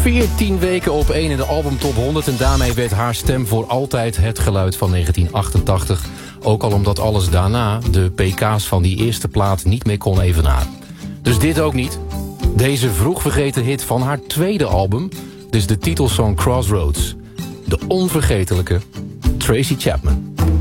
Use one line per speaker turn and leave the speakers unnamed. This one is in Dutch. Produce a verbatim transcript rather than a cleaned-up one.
veertien weken op één in de albumtop honderd... en daarmee werd haar stem voor altijd het geluid van negentien achtentachtig. Ook al omdat alles daarna de P K's van die eerste plaat niet meer kon evenaren. Dus dit ook niet. Deze vroeg vergeten hit van haar tweede album, dus de titelsong Crossroads. De onvergetelijke Tracy Chapman.